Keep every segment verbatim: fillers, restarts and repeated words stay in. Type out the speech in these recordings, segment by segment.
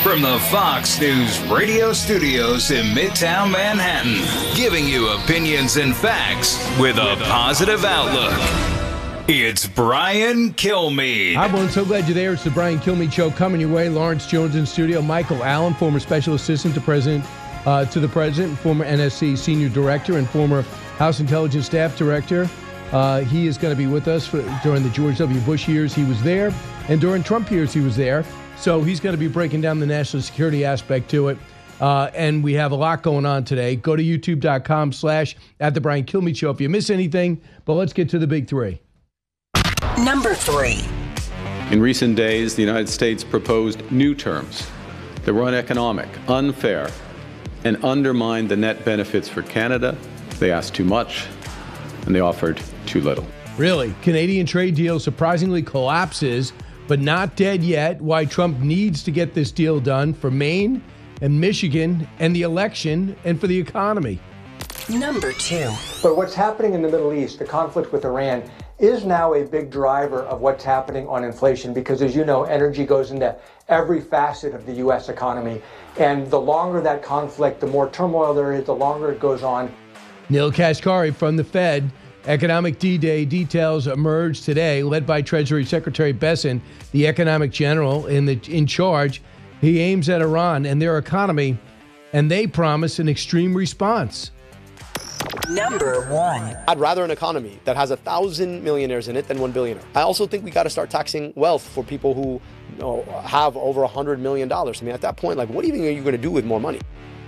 from the Fox News radio studios in Midtown Manhattan, giving you opinions and facts with a positive outlook. It's Brian Kilmeade. Hi, everyone. So glad you're there. It's the Brian Kilmeade Show coming your way. Lawrence Jones in studio. Michael Allen, former special assistant to president, uh, to the president, former N S C senior director, and former House Intelligence Staff Director. Uh, he is going to be with us for, during the George W. Bush years. He was there, and during Trump years, he was there. So he's going to be breaking down the national security aspect to it. Uh, and we have a lot going on today. Go to youtube.com slash at the Brian Kilmeade Show if you miss anything. But let's get to the big three. Number three. In recent days, the United States proposed new terms that were uneconomic, unfair, and undermined the net benefits for Canada. They asked too much, and they offered too little. Really? Canadian trade deal surprisingly collapses, but not dead yet. Why Trump needs to get this deal done for Maine and Michigan and the election and for the economy. Number two. But what's happening in the Middle East, the conflict with Iran, is now a big driver of what's happening on inflation because, as you know, energy goes into every facet of the U S economy. And the longer that conflict, the more turmoil there is, the longer it goes on. Neil Kashkari from the Fed. Economic D-Day details emerged today, led by Treasury Secretary Bessent, the economic general in the in charge. He aims at Iran and their economy, and they promise an extreme response. Number one. I'd rather an economy that has a thousand millionaires in it than one billionaire. I also think we got to start taxing wealth for people who you know, have over a hundred million dollars. I mean, at that point, like, what even are you going to do with more money?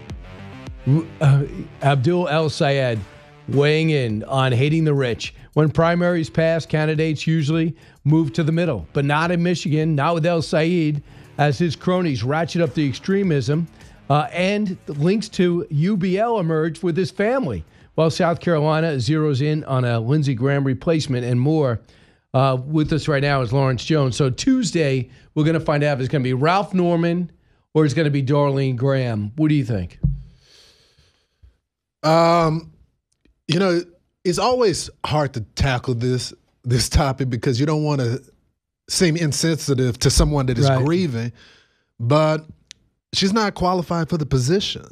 Uh, Abdul El-Sayed weighing in on hating the rich. When primaries pass, candidates usually move to the middle, but not in Michigan, not with El-Sayed, as his cronies ratchet up the extremism, uh, and links to U B L emerge with his family, while South Carolina zeroes in on a Lindsey Graham replacement and more. Uh, with us right now is Lawrence Jones. So Tuesday, we're going to find out if it's going to be Ralph Norman or it's going to be Darlene Graham. What do you think? Um, you know, it's always hard to tackle this this topic because you don't want to seem insensitive to someone that is Right. grieving, but she's not qualified for the position.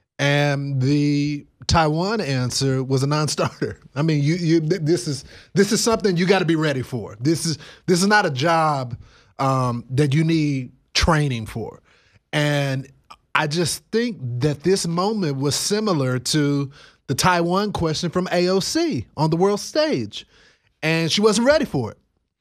And the Taiwan answer was a non-starter. I mean, you you this is this is something you got to be ready for. This is this is not a job um, that you need training for. And I just think that this moment was similar to the Taiwan question from A O C on the world stage, and she wasn't ready for it.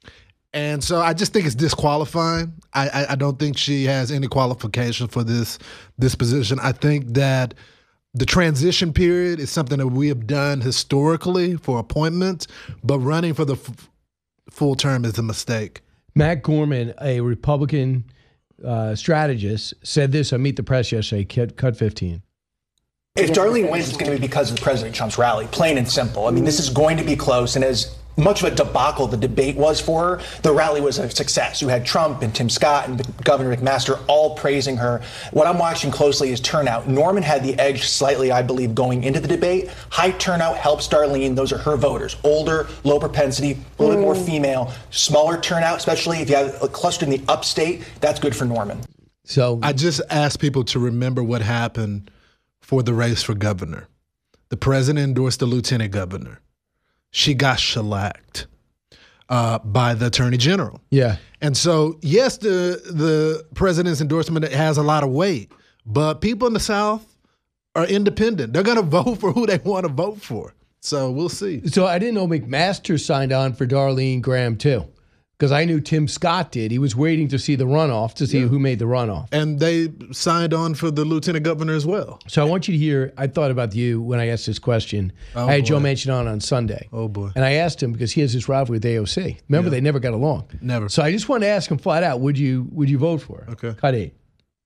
And so I just think it's disqualifying. I, I, I don't think she has any qualification for this this position. I think that the transition period is something that we have done historically for appointments, but running for the f- full term is a mistake. Matt Gorman, a Republican uh, strategist, said this on Meet the Press yesterday, cut, cut fifteen. If Darlene wins, it's going to be because of President Trump's rally, plain and simple. I mean, this is going to be close, and as much of a debacle the debate was for her, the rally was a success. You had Trump and Tim Scott and Governor McMaster all praising her. What I'm watching closely is turnout. Norman had the edge slightly, I believe, going into the debate. High turnout helps Darlene. Those are her voters. Older, low propensity, a little bit more female. Smaller turnout, especially if you have a cluster in the upstate, that's good for Norman. So I just ask people to remember what happened for the race for governor. The president endorsed the lieutenant governor. She got shellacked uh, by the attorney general. Yeah. And so, yes, the the president's endorsement has a lot of weight, but people in the South are independent. They're going to vote for who they want to vote for. So we'll see. So I didn't know McMaster signed on for Darlene Graham, too, because I knew Tim Scott did. He was waiting to see the runoff to see yeah. who made the runoff. And they signed on for the lieutenant governor as well. So I want you to hear, I thought about you when I asked this question. Oh, I had boy. Joe Manchin on on Sunday. Oh, boy. And I asked him, because he has this rivalry with A O C. Remember, yeah. they never got along. Never. So I just wanted to ask him flat out, would you would you vote for her? Okay. Cut eight.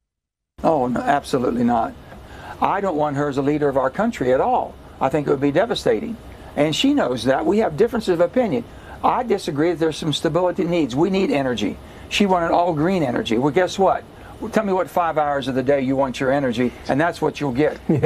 Oh, no, absolutely not. I don't want her as a leader of our country at all. I think it would be devastating. And she knows that. We have differences of opinion. I disagree that there's some stability needs. We need energy. She wanted all green energy. Well, guess what? Well, tell me what five hours of the day you want your energy, and that's what you'll get.